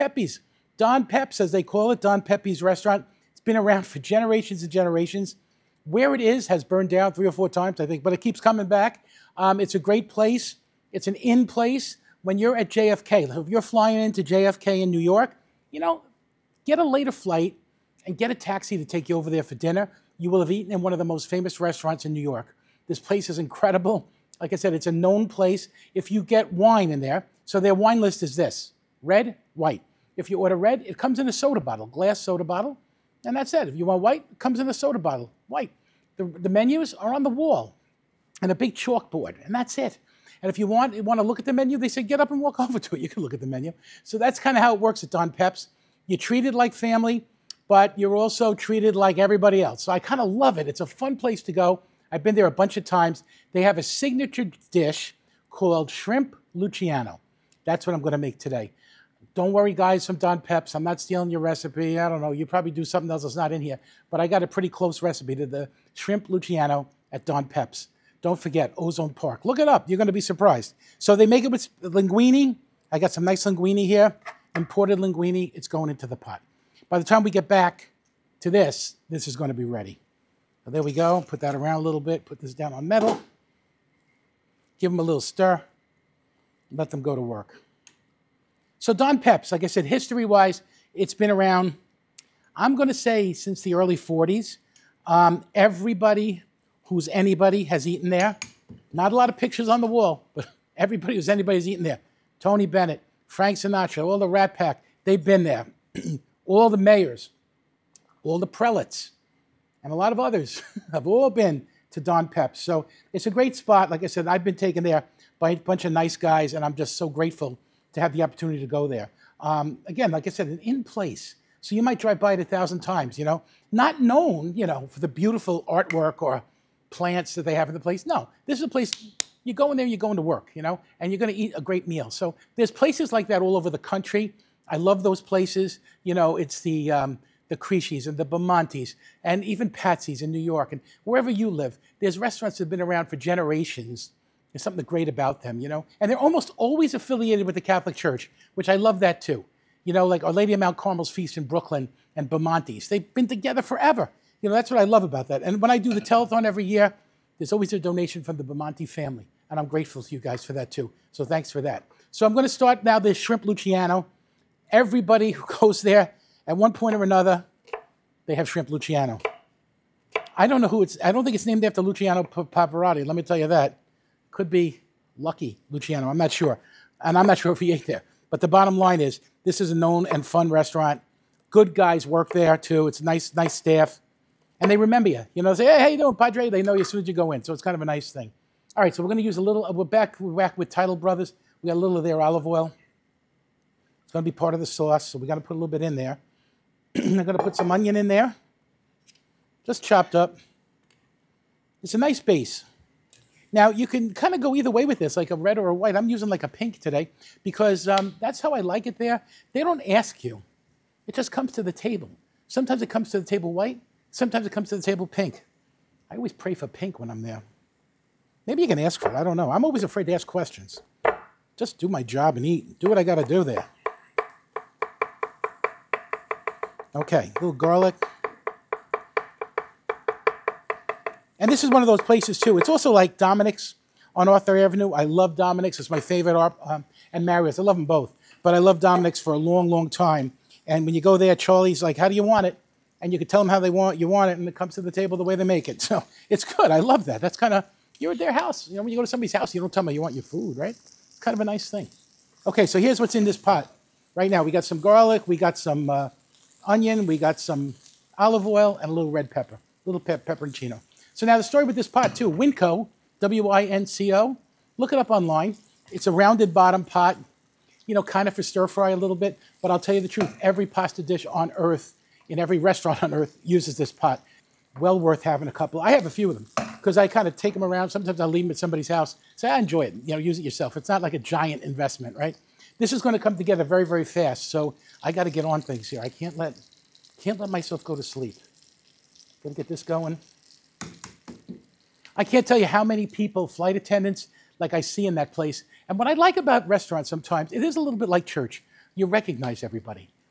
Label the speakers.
Speaker 1: Pepe's. Don Peps, as they call it, Don Pepe's restaurant. It's been around for generations and generations. Where it is has burned down 3 or 4 times, I think, but it keeps coming back. It's a great place. It's an in place. When you're at JFK, if you're flying into JFK in New York, get a later flight and get a taxi to take you over there for dinner. You will have eaten in one of the most famous restaurants in New York. This place is incredible. Like I said, it's a known place. If you get wine in there, so their wine list is this: red, white. If you order red, it comes in a soda bottle, glass soda bottle, and that's it. If you want white, it comes in a soda bottle, white. The menus are on the wall and a big chalkboard, and that's it. And if you want to look at the menu, they say, get up and walk over to it. You can look at the menu. So that's kind of how it works at Don Peps. You're treated like family, but you're also treated like everybody else. So I kind of love it. It's a fun place to go. I've been there a bunch of times. They have a signature dish called Shrimp Luciano. That's what I'm going to make today. Don't worry, guys, from Don Peps. I'm not stealing your recipe. I don't know. You probably do something else that's not in here. But I got a pretty close recipe to the Shrimp Luciano at Don Peps. Don't forget, Ozone Park. Look it up. You're going to be surprised. So they make it with linguine. I got some nice linguine here. Imported linguine. It's going into the pot. By the time we get back to this is going to be ready. So there we go. Put that around a little bit. Put this down on metal. Give them a little stir. Let them go to work. So Don Peps, like I said, history-wise, it's been around, I'm going to say, since the early 40s. Everybody who's anybody has eaten there. Not a lot of pictures on the wall, but everybody who's anybody's eaten there. Tony Bennett, Frank Sinatra, all the Rat Pack, they've been there. All the mayors, all the prelates, and a lot of others have all been to Don Peps. So it's a great spot. Like I said, I've been taken there by a bunch of nice guys, and I'm just so grateful to have the opportunity to go there. Again, like I said, an in place. So you might drive by it 1,000 times, Not known, for the beautiful artwork or plants that they have in the place. No, this is a place, you go in there, you're going to work, and you're going to eat a great meal. So there's places like that all over the country. I love those places. It's the Creashies and the Bamontes and even Patsy's in New York. And wherever you live, there's restaurants that have been around for generations. There's something great about them, And they're almost always affiliated with the Catholic Church, which I love that too. Like Our Lady of Mount Carmel's Feast in Brooklyn and Bamontes. They've been together forever. That's what I love about that. And when I do the telethon every year, there's always a donation from the Bamonte family. And I'm grateful to you guys for that too. So thanks for that. So I'm going to start now this Shrimp Luciano. Everybody who goes there, at one point or another, they have Shrimp Luciano. I don't know who I don't think it's named after Luciano Pavarotti. Let me tell you that. Could be Lucky Luciano. I'm not sure. And I'm not sure if he ate there. But the bottom line is, this is a known and fun restaurant. Good guys work there, too. It's nice staff. And they remember you. Say, hey, how you doing, Padre? They know you as soon as you go in. So it's kind of a nice thing. All right, so we're going to use a little. We're back with Title Brothers. We got a little of their olive oil. It's going to be part of the sauce, so we got to put a little bit in there. I'm going to put some onion in there. Just chopped up. It's a nice base. Now, you can kind of go either way with this, like a red or a white. I'm using like a pink today because that's how I like it there. They don't ask you. It just comes to the table. Sometimes it comes to the table white. Sometimes it comes to the table pink. I always pray for pink when I'm there. Maybe you can ask for it. I don't know. I'm always afraid to ask questions. Just do my job and eat. Do what I got to do there. Okay, a little garlic. And this is one of those places, too. It's also like Dominic's on Arthur Avenue. I love Dominic's. It's my favorite. And Marriott's. I love them both. But I love Dominic's for a long, long time. And when you go there, Charlie's like, how do you want it? And you can tell them how you want it, and it comes to the table the way they make it. So it's good. I love that. That's kind of, you're at their house. When you go to somebody's house, you don't tell them you want your food, right? It's kind of a nice thing. Okay, so here's what's in this pot. Right now, we got some garlic. We got some onion. We got some olive oil and a little red pepper. A little pepperoncino. So now the story with this pot, too. Winco, W-I-N-C-O. Look it up online. It's a rounded bottom pot, kind of for stir fry a little bit. But I'll tell you the truth. Every pasta dish on earth, in every restaurant on earth, uses this pot. Well worth having a couple. I have a few of them because I kind of take them around. Sometimes I'll leave them at somebody's house. Say, I enjoy it. Use it yourself. It's not like a giant investment, right? This is going to come together very, very fast. So I got to get on things here. I can't let myself go to sleep. Got to get this going. I can't tell you how many people, flight attendants, like I see in that place. And what I like about restaurants sometimes, it is a little bit like church. you recognize everybody.